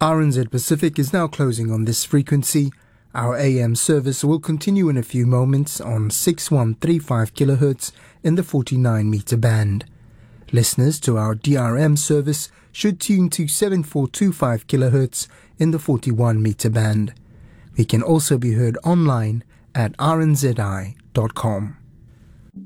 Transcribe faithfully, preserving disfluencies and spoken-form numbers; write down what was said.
R N Z Pacific is now closing on this frequency. Our A M service will continue in a few moments on six one three five kilohertz in the forty-nine meter band. Listeners to our D R M service should tune to seven four two five kilohertz in the forty-one meter band. We can also be heard online at r n z i dot com.